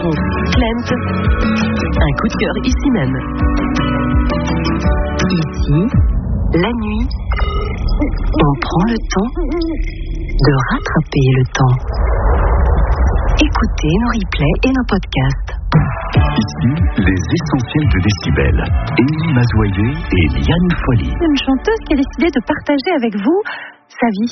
Chaperon. Clemt. Un coup de cœur ici même. Ici, la nuit, on prend le temps de rattraper le temps. Écoutez nos replays et nos podcasts. Ici, les essentiels de Décibel. Émilie Mazoyer et Liane Folly. Une chanteuse qui a décidé de partager avec vous sa vie.